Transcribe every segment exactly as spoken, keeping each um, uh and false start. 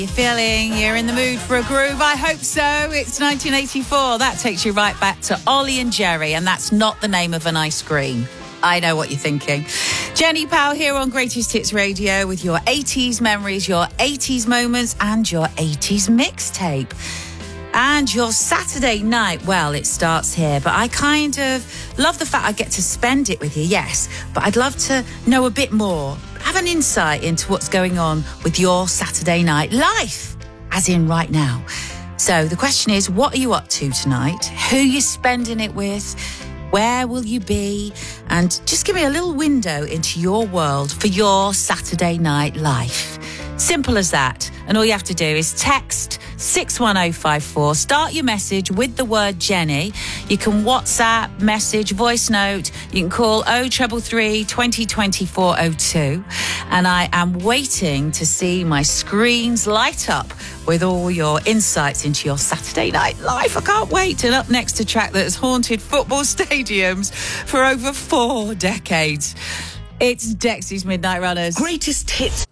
You're feeling, you're in the mood for a groove? I hope so. It's nineteen eighty-four. That takes you right back to Ollie and Jerry, and that's not the name of an ice cream. I know what you're thinking. Jenny Powell here on Greatest Hits Radio with your eighties memories, your eighties moments, and your eighties mixtape. And your Saturday night, well, it starts here, but I kind of love the fact I get to spend it with you, yes, but I'd love to know a bit more, have an insight into what's going on with your Saturday night life, as in right now. So the question is, what are you up to tonight? Who are you spending it with? Where will you be? And just give me a little window into your world for your Saturday night life. Simple as that. And all you have to do is text six one oh five four. Start your message with the word Jenny. You can WhatsApp, message, voice note. You can call oh three three, twenty, twenty-four oh two. And I am waiting to see my screens light up with all your insights into your Saturday night life. I can't wait. And up next, a track that has haunted football stadiums for over four decades. It's Dexy's Midnight Runners. Greatest hits.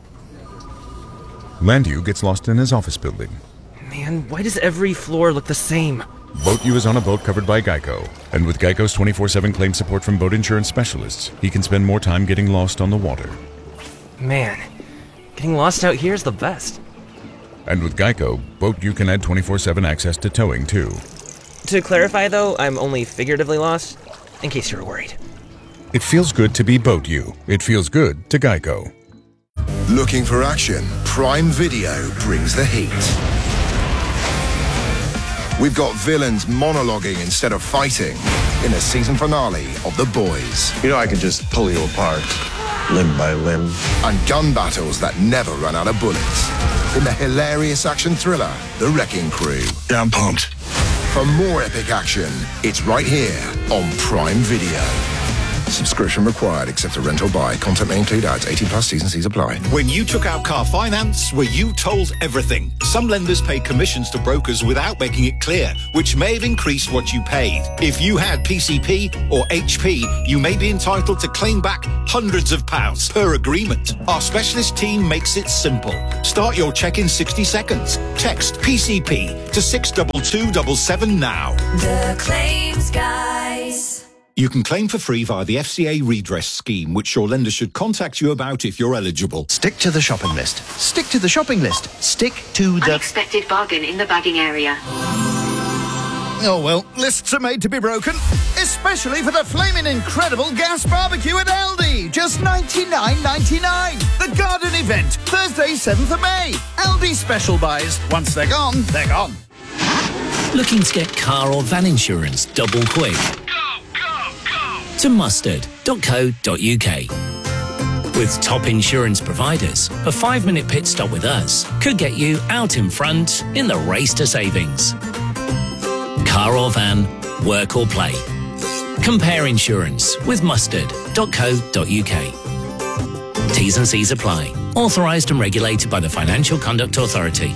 Landew gets lost in his office building. Man, why does every floor look the same? Boatyou is on a boat covered by Geico. And with Geico's twenty-four seven claim support from boat insurance specialists, he can spend more time getting lost on the water. Man, getting lost out here is the best. And with Geico, Boatyou can add twenty-four seven access to towing, too. To clarify, though, I'm only figuratively lost, in case you were worried. It feels good to be Boatyou. It feels good to Geico. Looking for action? Prime Video brings the heat. We've got villains monologuing instead of fighting in the season finale of The Boys. You know I can just pull you apart, limb by limb. And gun battles that never run out of bullets in the hilarious action thriller, The Wrecking Crew. Yeah, I'm pumped. For more epic action, it's right here on Prime Video. Subscription required, except a rental buy. Content may include ads. eighteen plus, T's and C's apply. When you took out car finance, were you told everything? Some lenders pay commissions to brokers without making it clear, which may have increased what you paid. If you had P C P or H P, you may be entitled to claim back hundreds of pounds per agreement. Our specialist team makes it simple. Start your check in sixty seconds. Text P C P to six two two seven seven now. The Claims Guys. You can claim for free via the F C A redress scheme, which your lender should contact you about if you're eligible. Stick to the shopping list. Stick to the shopping list. Stick to the... Unexpected bargain in the bagging area. Oh, well, lists are made to be broken. Especially for the flaming incredible gas barbecue at Aldi. Just ninety-nine ninety-nine. The garden event, Thursday, seventh of May. Aldi special buys. Once they're gone, they're gone. Looking to get car or van insurance double quick? To mustard dot co dot uk. With top insurance providers, a five-minute pit stop with us could get you out in front in the race to savings. Car or van, work or play. Compare insurance with mustard dot co dot uk. T's and C's apply. Authorised and regulated by the Financial Conduct Authority.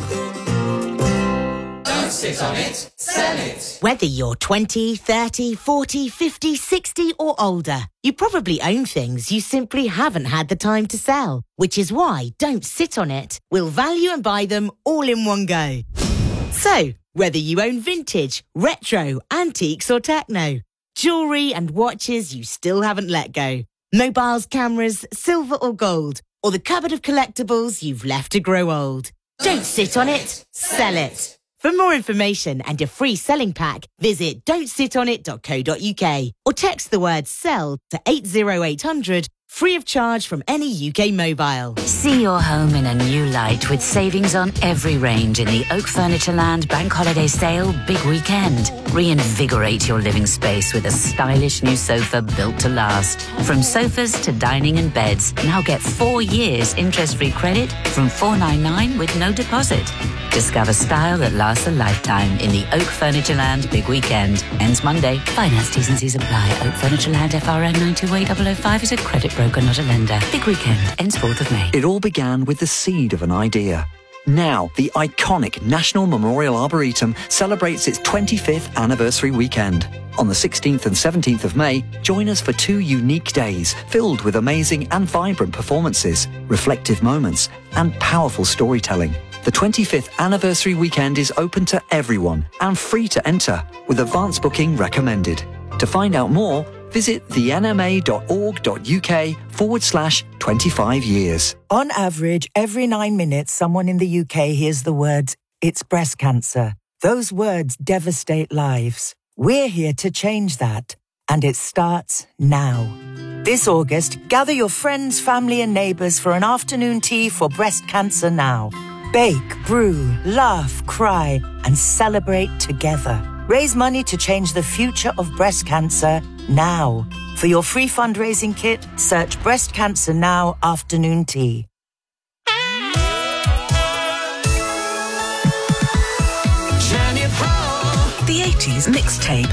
Sit on it, sell it. Whether you're twenty, thirty, forty, fifty, sixty or older, you probably own things you simply haven't had the time to sell, which is why Don't Sit on It will value and buy them all in one go. So, whether you own vintage, retro, antiques or techno, jewellery and watches you still haven't let go, mobiles, cameras, silver or gold, or the cupboard of collectibles you've left to grow old. Don't sit on it, sell it. For more information and a free selling pack, visit don't sit on it dot co dot uk or text the word SELL to eight oh eight hundred, free of charge from any U K mobile. See your home in a new light with savings on every range in the Oak Furnitureland Bank Holiday Sale Big Weekend. Reinvigorate your living space with a stylish new sofa built to last. From sofas to dining and beds, now get four years interest-free credit from four ninety-nine with no deposit. Discover style that lasts a lifetime in the Oak Furnitureland Big Weekend. Ends Monday. Finance T's and C's apply. Oak Furnitureland F R N nine two eight zero zero five is a credit broker, not a lender. Big Weekend ends fourth of May. It all began with the seed of an idea. Now, the iconic National Memorial Arboretum celebrates its twenty-fifth anniversary weekend. On the sixteenth and seventeenth of May, join us for two unique days filled with amazing and vibrant performances, reflective moments, and powerful storytelling. The twenty-fifth anniversary weekend is open to everyone and free to enter, with advance booking recommended. To find out more, visit the n m a dot org dot u k forward slash twenty-five years. On average, every nine minutes, someone in the U K hears the words, "It's breast cancer." Those words devastate lives. We're here to change that, and it starts now. This August, gather your friends, family and neighbours for an afternoon tea for Breast Cancer Now. Bake, brew, laugh, cry and celebrate together. Raise money to change the future of breast cancer now. For your free fundraising kit, search Breast Cancer Now Afternoon Tea. The eighties mixtape